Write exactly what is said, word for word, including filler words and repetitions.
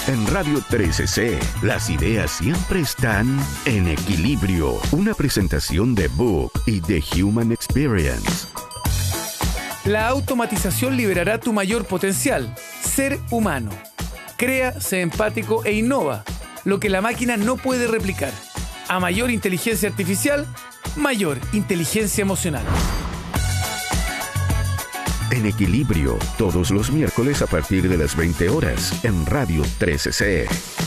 En Radio trece C, las ideas siempre están en equilibrio. Una presentación de Book y The Human Experience. La automatización liberará tu mayor potencial, ser humano. Crea, sé empático e innova, lo que la máquina no puede replicar. A mayor inteligencia artificial, mayor inteligencia emocional. En equilibrio, todos los miércoles a partir de las veinte horas en Radio trece C.